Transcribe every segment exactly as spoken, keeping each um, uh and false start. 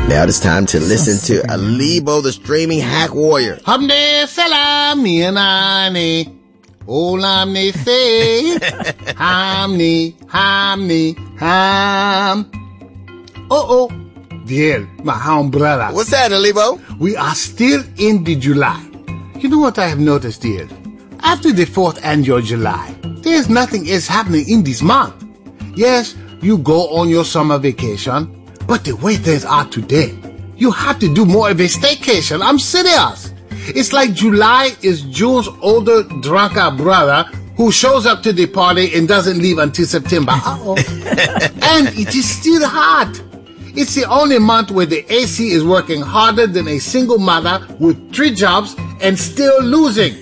Now it's time to listen to Alibo, the streaming hack warrior. Hamne salami anani. Olamne say. Hamni, hamni, ham. Uh-oh. Dear, my home brother. What's that, Alibo? We are still in the July. You know what I have noticed, dear? After the fourth annual July, there's nothing else happening in this month. Yes, you go on your summer vacation, but the way things are today, you have to do more of a staycation. I'm serious. It's like July is June's older, drunker brother who shows up to the party and doesn't leave until September. Uh-oh. And it is still hot. It's the only month where the A C is working harder than a single mother with three jobs and still losing.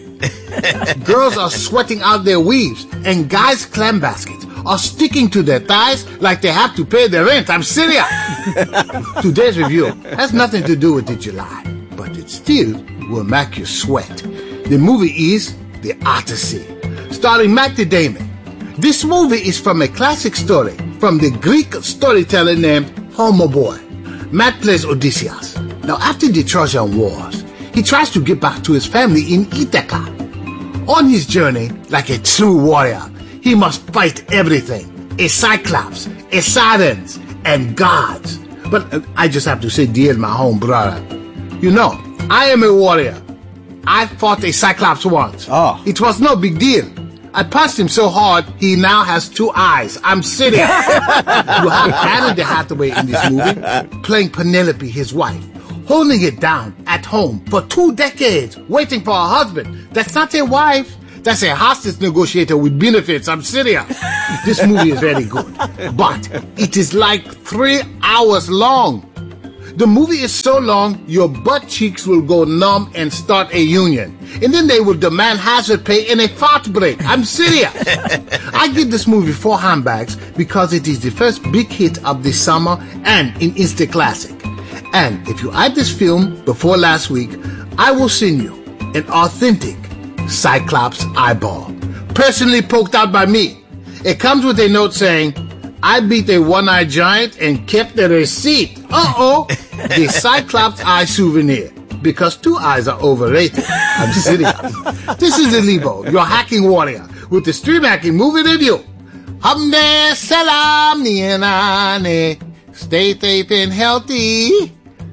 Girls are sweating out their weaves, and guys' clam baskets are sticking to their thighs like they have to pay their rent. I'm serious. Today's review has nothing to do with the July, but it still will make you sweat. The movie is The Odyssey, starring Matt Damon. This movie is from a classic story from the Greek storyteller named Homer Boy. Matt plays Odysseus. Now, after the Trojan Wars, he tries to get back to his family in Ithaca. On his journey, like a true warrior, he must fight everything. A Cyclops, a Satyrns, and gods. But uh, I just have to say, dear my home brother, you know, I am a warrior. I fought a Cyclops once. Oh. It was no big deal. I punched him so hard, he now has two eyes. I'm serious. You have Anna the Hathaway in this movie, playing Penelope, his wife, holding it down at home for two decades, waiting for her husband. That's not a wife. That's a hostage negotiator with benefits. I'm serious. This movie is very good, but it is like three hours long. The movie is so long, your butt cheeks will go numb and start a union. And then they will demand hazard pay and a fart break. I'm serious. I give this movie four handbags because it is the first big hit of the summer and an instant classic. And if you add this film before last week, I will send you an authentic Cyclops eyeball, personally poked out by me. It comes with a note saying, I beat a one-eyed giant and kept the receipt. Uh-oh. The Cyclops eye souvenir. Because two eyes are overrated. I'm serious. This is Alibo, your hacking warrior, with the stream hacking movie review. Hamne salam niyanane. Stay safe and healthy.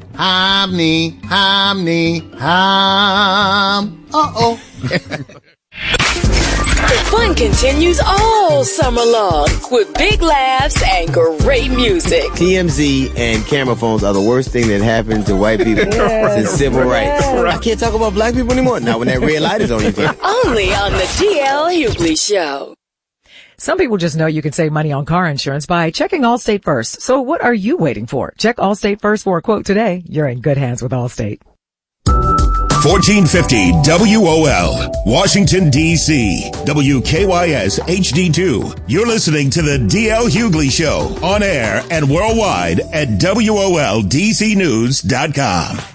Hamni, hamni, ham. Uh-oh. The fun continues all summer long with big laughs and great music. T M Z and camera phones are the worst thing that happened to white people since civil rights. I can't talk about black people anymore. Not when that red light is on you. Only on the D L Hughley Show. Some people just know you can save money on car insurance by checking Allstate first. So what are you waiting for? Check Allstate first for a quote today. You're in good hands with Allstate. fourteen fifty W O L, Washington, D C W K Y S H D two. You're listening to the D L Hughley Show on air and worldwide at W O L D C news dot com.